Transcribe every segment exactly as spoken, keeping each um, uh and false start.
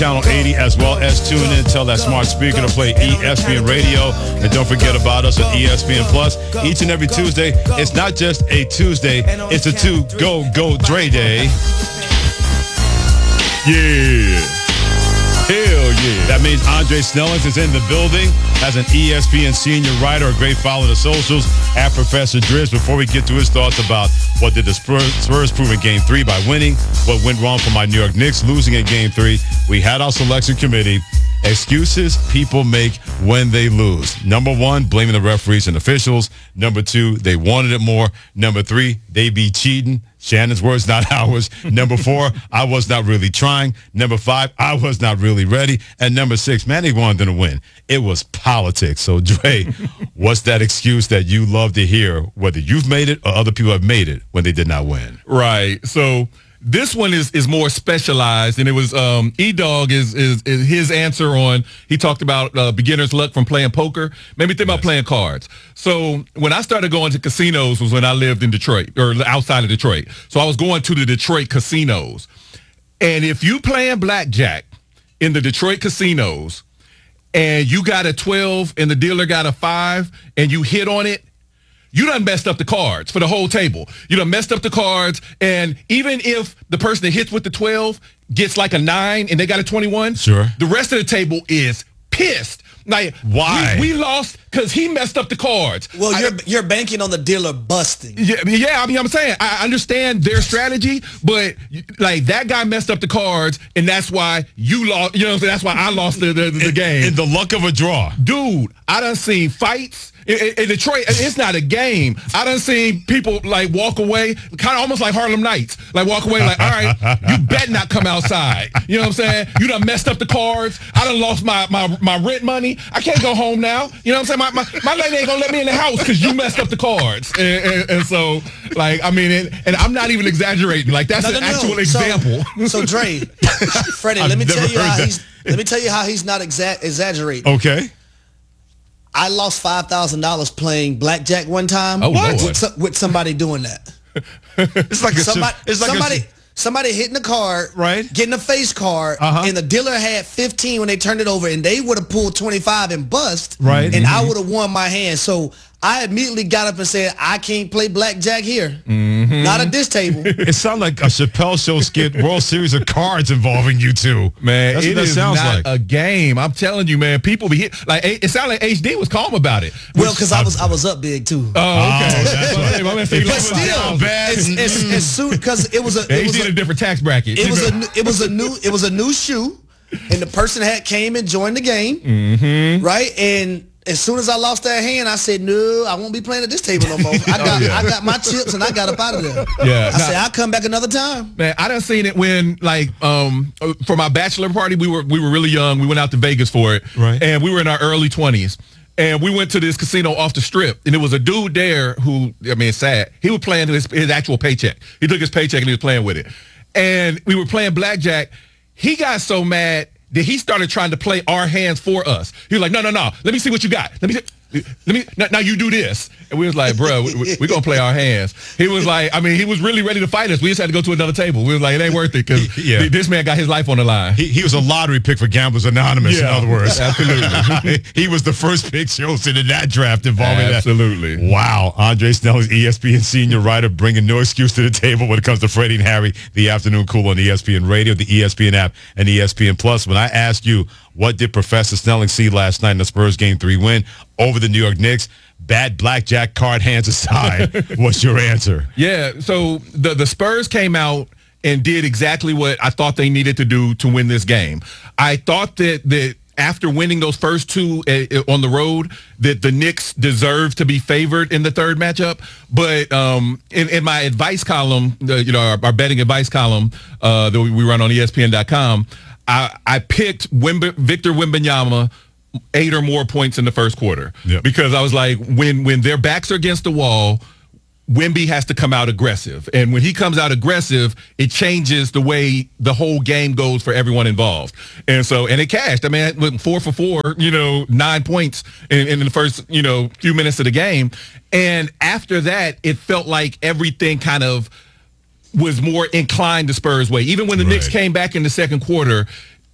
Channel eighty, as well as tune in, tell that smart speaker to play E S P N Radio. And don't forget about us on E S P N Plus. Each and every Tuesday, it's not just a Tuesday, it's a two go go Dre Day. Yeah. Hell yeah. That means Andre Snellings is in the building as an E S P N senior writer, a great follow on the socials at Professor Driz. Before we get to his thoughts about what did the Spurs, Spurs prove in Game three by winning, what went wrong for my New York Knicks losing in Game three, we had our selection committee. Excuses people make when they lose. Number one, blaming the referees and officials. Number two, they wanted it more. Number three, they be cheating. Shannon's words, not ours. Number four, I was not really trying. Number five, I was not really ready. And number six, man, they wanted to win. It was politics. So, Dre, what's that excuse that you love to hear, whether you've made it or other people have made it when they did not win? Right. So this one is is more specialized, and it was um, E-Dog is, is is his answer on, he talked about uh, beginner's luck from playing poker. Made me think yes. about playing cards. So when I started going to casinos was when I lived in Detroit, or outside of Detroit. So I was going to the Detroit casinos. And if you playing blackjack in the Detroit casinos and you got a twelve and the dealer got a five and you hit on it, you done messed up the cards for the whole table. You done messed up the cards, and even if the person that hits with the twelve gets like a nine and they got a twenty-one, sure, the rest of the table is pissed. Like, why? We, we lost because he messed up the cards. Well, I, you're you're banking on the dealer busting. Yeah, yeah. I mean, I'm saying I understand their strategy, but like that guy messed up the cards, and that's why you lost. You know what I'm saying? That's why I lost the the, the in, game. In the luck of a draw, dude. I done seen fights. In, in Detroit, it's not a game. I done seen people like walk away, kind of almost like Harlem Nights, like walk away like, all right, you better not come outside. You know what I'm saying? You done messed up the cards. I done lost my my, my rent money. I can't go home now. You know what I'm saying? My my, my lady ain't gonna let me in the house because you messed up the cards. And, and, and so, like, I mean, and, and I'm not even exaggerating. Like, that's no, an no, actual no. example. So, so Dre, Freddie, let me tell you how that. he's let me tell you how he's not exa- exaggerating. Okay. I lost five thousand dollars playing blackjack one time. Oh, what? With, with somebody doing that. It's like a somebody, it's like somebody, a, somebody hitting the card, right? Getting a face card, uh-huh. and the dealer had fifteen when they turned it over, and they would have pulled twenty-five and bust, right? And mm-hmm. I would have won my hand. So I immediately got up and said, I can't play blackjack here. Mm-hmm. Not at this table. It sounds like a Chappelle Show skit, World Series of Cards involving you two. Man, That's it what that is sounds not like. a game. I'm telling you, man, people be hit. Like, it sounded like H D was calm about it. Well, because I was I was up big, too. Oh, okay. Oh, that's right. But still, it's, it's, it's soon, because it was a... It H D was a, a different tax bracket. It was, a, it, was a new, it was a new shoe, and the person had came and joined the game, mm-hmm. right? And as soon as I lost that hand, I said, no, I won't be playing at this table no more. I got oh, yeah. I got my chips, and I got up out of there. Yeah, I now, said, I'll come back another time. Man, I done seen it when, like, um, for my bachelor party, we were we were really young. We went out to Vegas for it, right? And we were in our early twenties. And we went to this casino off the strip, and there was a dude there who, I mean, it's sad. He was playing his, his actual paycheck. He took his paycheck and he was playing with it. And we were playing blackjack. He got so mad that he started trying to play our hands for us. He was like, no, no, no. Let me see what you got. Let me see. Let me now, now you do this. And we was like, bro, we're we, we going to play our hands. He was like, I mean, he was really ready to fight us. We just had to go to another table. We was like, it ain't worth it because yeah. this man got his life on the line. He, he was a lottery pick for Gamblers Anonymous, yeah, in other words. Absolutely. He was the first pick chosen in that draft involving absolutely. that. Wow. Andre Snellings, E S P N senior writer, bringing no excuse to the table when it comes to Freddie and Harry, the afternoon cool on E S P N Radio, the E S P N app, and E S P N Plus. When I asked you, what did Professor Snelling see last night in the Spurs Game three win over the New York Knicks? Bad blackjack card hands aside, what's your answer? Yeah, so the, the Spurs came out and did exactly what I thought they needed to do to win this game. I thought that, that after winning those first two uh, on the road, that the Knicks deserved to be favored in the third matchup. But um, in, in my advice column, uh, you know, our, our betting advice column uh, that we run on E S P N dot com, I, I picked Wimb- Victor Wembanyama eight or more points in the first quarter yep. because I was like, when when their backs are against the wall, Wemby has to come out aggressive. And when he comes out aggressive, it changes the way the whole game goes for everyone involved. And so, and it cashed. I mean, it went four for four, you know, nine points in, in the first, you know, few minutes of the game. And after that, it felt like everything kind of was more inclined the Spurs way. Even when the right. Knicks came back in the second quarter,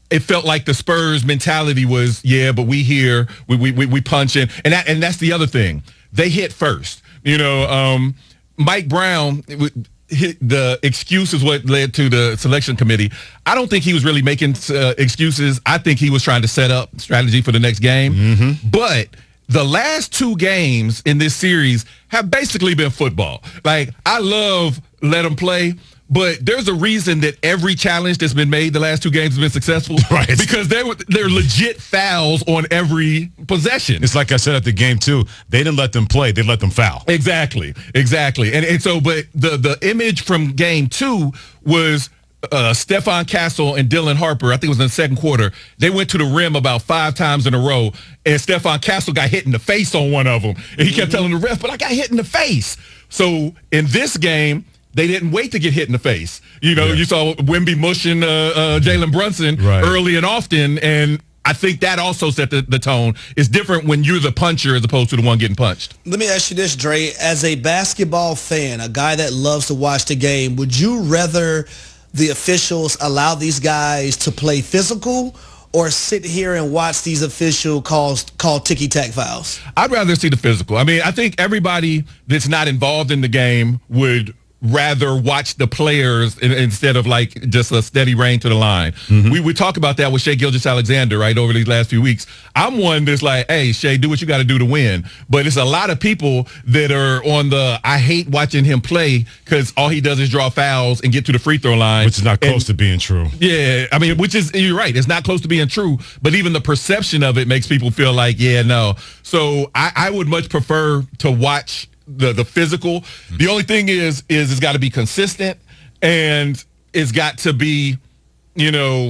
it felt like the Spurs mentality was, yeah, but we here, we we we, we punch in, and that and that's the other thing. They hit first. You know, um, Mike Brown. Hit the excuse is what led to the selection committee. I don't think he was really making uh, excuses. I think he was trying to set up strategy for the next game. Mm-hmm. But the last two games in this series have basically been football. Like, I love let them play, but there's a reason that every challenge that's been made the last two games has been successful. Right. Because they're, they're legit fouls on every possession. It's like I said at the game, too. They didn't let them play. They let them foul. Exactly. Exactly. And, and so, but the, the image from game two was uh, Stephon Castle and Dylan Harper. I think it was in the second quarter. They went to the rim about five times in a row, and Stephon Castle got hit in the face on one of them. And he kept telling the ref, but I got hit in the face. So in this game, they didn't wait to get hit in the face. You know, yeah. You saw Wemby mushing uh, uh, Jalen Brunson right. early and often, and I think that also set the, the tone. It's different when you're the puncher as opposed to the one getting punched. Let me ask you this, Dre. As a basketball fan, a guy that loves to watch the game, would you rather the officials allow these guys to play physical or sit here and watch these official calls call ticky-tack fouls? I'd rather see the physical. I mean, I think everybody that's not involved in the game would rather watch the players in, instead of like just a steady rain to the line. Mm-hmm. We we talk about that with Shai Gilgeous-Alexander, right, over these last few weeks. I'm one that's like, hey, Shai, do what you got to do to win. But it's a lot of people that are on the, I hate watching him play because all he does is draw fouls and get to the free throw line. Which is not close and, to being true. Yeah, I mean, which is, you're right, it's not close to being true, but even the perception of it makes people feel like, yeah, no. So I, I would much prefer to watch the the physical. The only thing is is it's got to be consistent, and it's got to be, you know,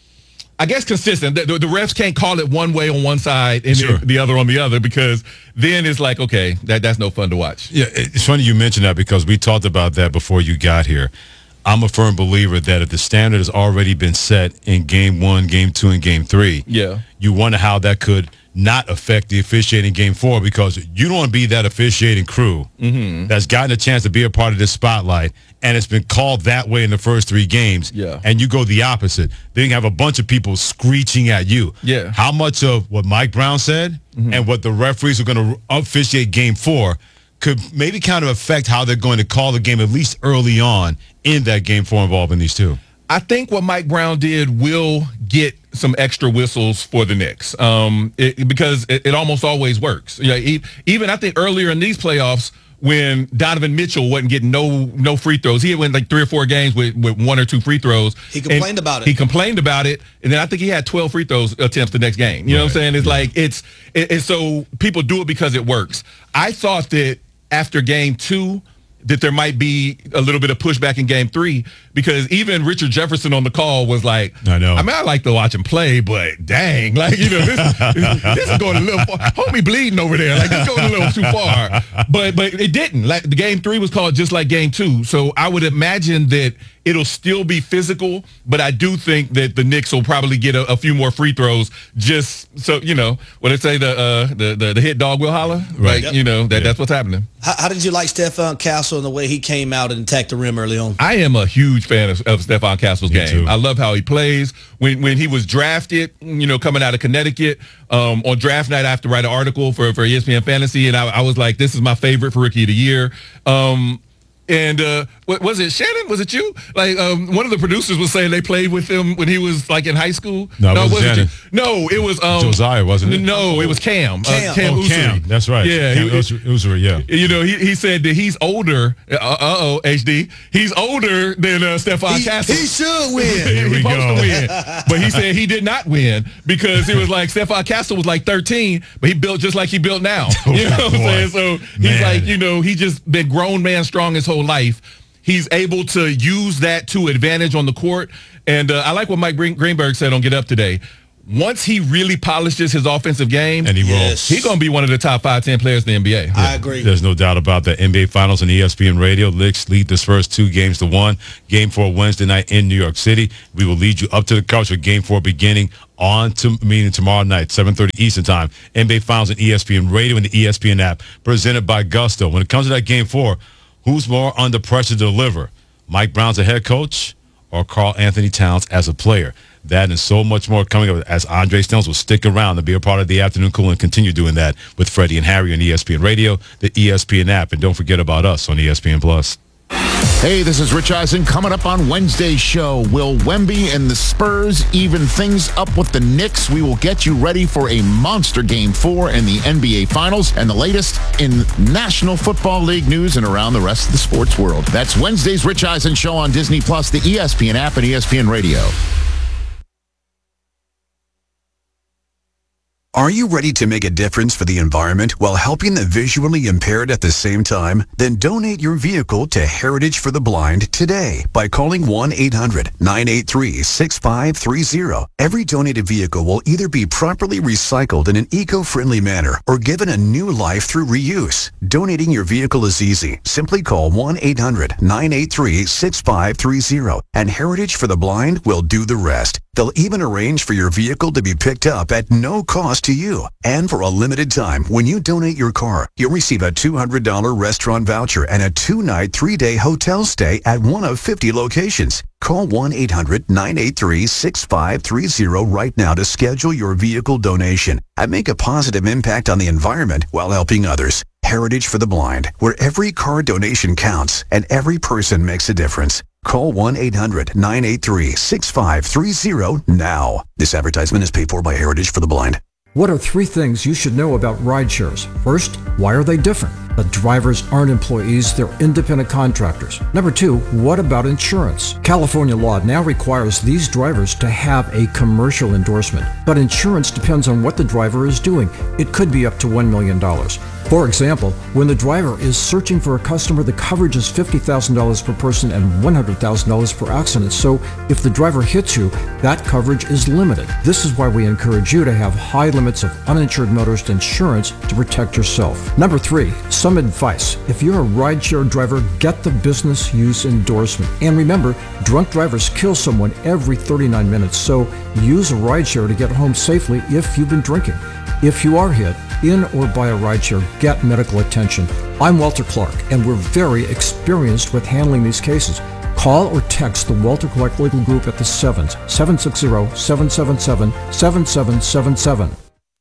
I guess consistent. The, the, the refs can't call it one way on one side and sure. the, the other on the other, because then it's like, okay, that that's no fun to watch. Yeah, it's funny you mentioned that because we talked about that before you got here. I'm a firm believer that if the standard has already been set in game one, game two, and game three, yeah, you wonder how that could not affect the officiating game four, because you don't want to be that officiating crew mm-hmm. that's gotten a chance to be a part of this spotlight, and it's been called that way in the first three games, yeah. and you go the opposite. Then you have a bunch of people screeching at you. Yeah. How much of what Mike Brown said mm-hmm. and what the referees are going to officiate game four could maybe kind of affect how they're going to call the game, at least early on in that game four involving these two? I think what Mike Brown did will get some extra whistles for the Knicks um, it, because it, it almost always works. Yeah, he, even I think earlier in these playoffs when Donovan Mitchell wasn't getting no no free throws, he had went like three or four games with, with one or two free throws. He complained about it. He complained about it, and then I think he had twelve free throws attempts the next game. You know right. what I'm saying? It's yeah. like it's it, it's so people do it because it works. I thought that after game two, that there might be a little bit of pushback in game three, because even Richard Jefferson on the call was like, I know. I mean, I like to watch him play, but dang, like, you know, this, this is going a little far. Homie bleeding over there. Like, it's going a little too far. But but it didn't. Like, the game three was called just like game two. So I would imagine that it'll still be physical, but I do think that the Knicks will probably get a, a few more free throws just so, you know, what they say, the uh, the, the the hit dog will holler. Right. Like, yep. You know, that yeah. that's what's happening. How, how did you like Stephon Castle and the way he came out and attacked the rim early on? I am a huge fan of, of Stephon Castle's Me game. too. I love how he plays. When when he was drafted, you know, coming out of Connecticut, um, on draft night, I have to write an article for, for E S P N Fantasy, and I, I was like, this is my favorite for Rookie of the Year. Um, And uh, what, was it Shannon? Was it you? Like um, one of the producers was saying they played with him when he was like in high school. No, no it wasn't wasn't you. No, it was um, Josiah, wasn't it? No, it was Cam. Cam, uh, Cam, oh, Cam. That's right. Yeah, Cam he, Usuri, yeah. You know, he, he said that he's older. Uh oh, H D. He's older than uh, Stephon he, Castle. He should win. Here we He's supposed go. to win, but he said he did not win because it was like Stephon Castle was like thirteen, but he built just like he built now. You know what I'm saying? So he's Man. like, you know, he just been grown man strong his whole life. He's able to use that to advantage on the court. And uh, I like what Mike Greenberg said on Get Up today. Once he really polishes his offensive game, and he will, yes. he's going to be one of the top five, ten players in the N B A. Yeah, I agree. There's no doubt about that. N B A Finals and E S P N Radio. Knicks lead this first two games to one. Game four Wednesday night in New York City. We will lead you up to the couch with game four beginning on to meaning tomorrow night, seven thirty Eastern Time. N B A Finals and E S P N Radio and the E S P N app, presented by Gusto. When it comes to that game four, who's more under pressure to deliver? Mike Brown's a head coach or Karl Anthony Towns as a player? That and so much more coming up as Andre Snells will stick around to be a part of the Afternoon Cool and continue doing that with Freddie and Harry on E S P N Radio, the E S P N app, and don't forget about us on E S P N Plus. Hey, this is Rich Eisen. Coming up on Wednesday's show, will Wemby and the Spurs even things up with the Knicks? We will get you ready for a monster Game four in the N B A Finals and the latest in National Football League news and around the rest of the sports world. That's Wednesday's Rich Eisen show on Disney Plus, the E S P N app, and E S P N Radio. Are you ready to make a difference for the environment while helping the visually impaired at the same time? Then donate your vehicle to Heritage for the Blind today by calling one eight hundred nine eight three six five three zero. Every donated vehicle will either be properly recycled in an eco-friendly manner or given a new life through reuse. Donating your vehicle is easy. Simply call one eight hundred nine eight three six five three zero and Heritage for the Blind will do the rest. They'll even arrange for your vehicle to be picked up at no cost to you. And for a limited time, when you donate your car, you'll receive a two hundred dollars restaurant voucher and a two-night, three-day hotel stay at one of fifty locations. Call one eight hundred nine eight three six five three zero right now to schedule your vehicle donation and make a positive impact on the environment while helping others. Heritage for the Blind, where every car donation counts and every person makes a difference. Call one eight hundred nine eight three six five three zero now. This advertisement is paid for by Heritage for the Blind. What are three things you should know about ride shares? First, why are they different? The drivers aren't employees, they're independent contractors. Number two, what about insurance? California law now requires these drivers to have a commercial endorsement, but insurance depends on what the driver is doing. It could be up to one million dollars. For example, when the driver is searching for a customer, the coverage is fifty thousand dollars per person and one hundred thousand dollars per accident. So if the driver hits you, that coverage is limited. This is why we encourage you to have high limits of uninsured motorist insurance to protect yourself. Number three, some advice. If you're a rideshare driver, get the business use endorsement. And remember, drunk drivers kill someone every thirty-nine minutes, so use a rideshare to get home safely if you've been drinking. If you are hit, in or by a rideshare, get medical attention. I'm Walter Clark, and we're very experienced with handling these cases. Call or text the Walter Clark Legal Group at the sevens, seven six zero, seven seven seven, seven seven seven seven.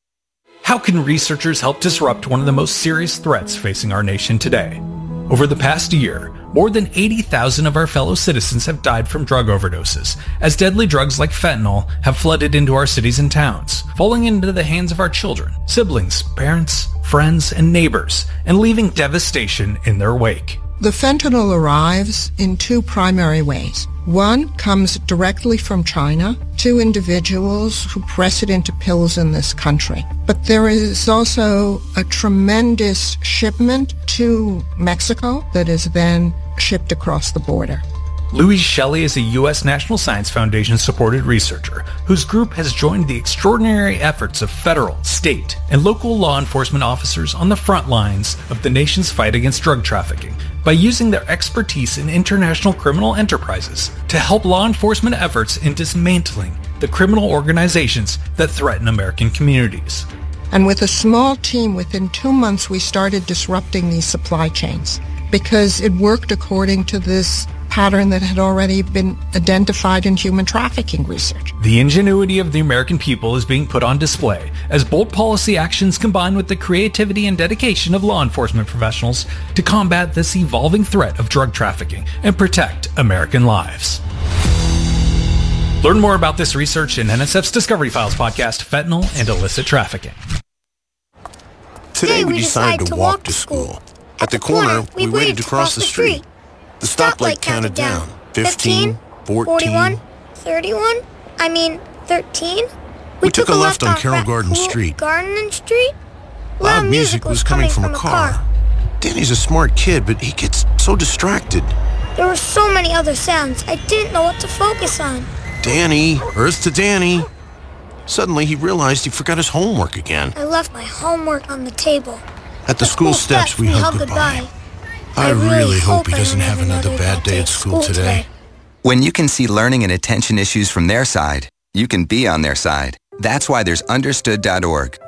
How can researchers help disrupt one of the most serious threats facing our nation today? Over the past year, more than eighty thousand of our fellow citizens have died from drug overdoses, as deadly drugs like fentanyl have flooded into our cities and towns, falling into the hands of our children, siblings, parents, friends, and neighbors, and leaving devastation in their wake. The fentanyl arrives in two primary ways. One comes directly from China to individuals who press it into pills in this country. But there is also a tremendous shipment to Mexico that is then shipped across the border. Louise Shelley is a U S National Science Foundation-supported researcher whose group has joined the extraordinary efforts of federal, state, and local law enforcement officers on the front lines of the nation's fight against drug trafficking by using their expertise in international criminal enterprises to help law enforcement efforts in dismantling the criminal organizations that threaten American communities. And with a small team, within two months, we started disrupting these supply chains because it worked according to this pattern that had already been identified in human trafficking research. The ingenuity of the American people is being put on display as bold policy actions combine with the creativity and dedication of law enforcement professionals to combat this evolving threat of drug trafficking and protect American lives. Learn more about this research in N S F's Discovery Files podcast, Fentanyl and Illicit Trafficking. Today we decided to walk to school. At the corner, we waited to cross the street. The stoplight counted down. fifteen, fourteen, thirty-one, I mean, thirteen. We, we took, took a left, left on Carroll Garden Street. Garden Street? Loud music was coming from a car. Danny's a smart kid, but he gets so distracted. There were so many other sounds, I didn't know what to focus on. Danny, Earth to Danny. Suddenly, he realized he forgot his homework again. I left my homework on the table. At the, the school, school steps, steps we hugged goodbye. goodbye. I, I really, really hope he doesn't have another bad day at school today. When you can see learning and attention issues from their side, you can be on their side. That's why there's understood dot org.